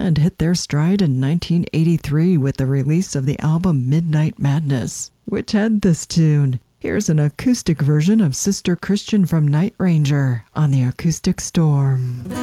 and hit their stride in 1983 with the release of the album Midnight Madness, which had this tune. Here's an acoustic version of Sister Christian from Night Ranger on the Acoustic Storm.